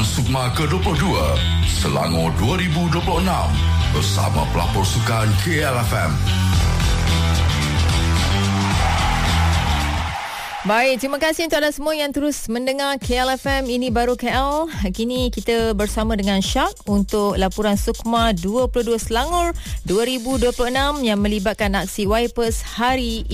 laporan Sukma ke-22 Selangor 2026 bersama pelapor sukan KLFM. Baik, terima kasih untuk anda semua yang terus mendengar KLFM. Ini baru KL. Kini kita bersama dengan Syak untuk laporan Sukma 22 Selangor 2026 yang melibatkan aksi Wipers hari